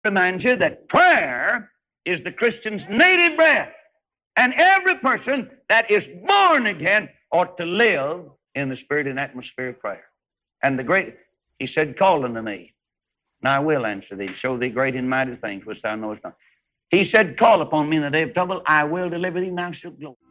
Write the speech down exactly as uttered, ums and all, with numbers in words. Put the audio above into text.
Remind you that prayer is the Christian's native breath. And every person that is born again ought to live in the spirit and atmosphere of prayer. And the great, he said, call unto me, and I will answer thee, show thee great and mighty things which thou knowest not. He said, call upon me in the day of trouble, I will deliver thee, and thou shalt glory.